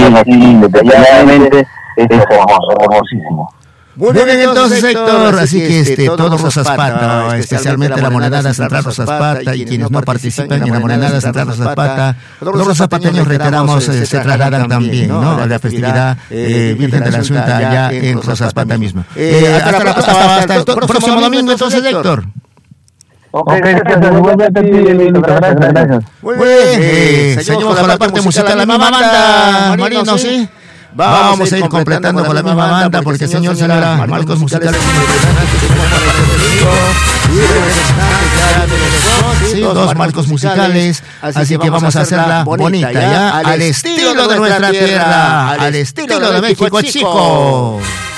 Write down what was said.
viven aquí detalladamente, es hermosísimo. Muy bien, entonces, Héctor, así que todo Rosas Pata, especialmente la Monedada Central Rosas Pata y quienes no participan en la Monedada Central Rosas Pata, los rosapateños, reiteramos, se trasladan también, ¿no?, a la festividad Virgen de la Asunta allá en Rosas Pata mismo. Hasta el próximo domingo, entonces, Héctor. Ok, gracias. Muy bien, seguimos con la parte musical, la misma banda, Marino, ¿sí? Vamos a ir completando con la misma banda porque, señora, marcos musicales sí, dos marcos musicales, así que vamos a hacerla bonita, ya, al estilo de nuestra tierra, al estilo de México, chicos.